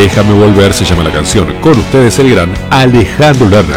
Déjame volver se llama la canción. Con ustedes el gran Alejandro Lerner.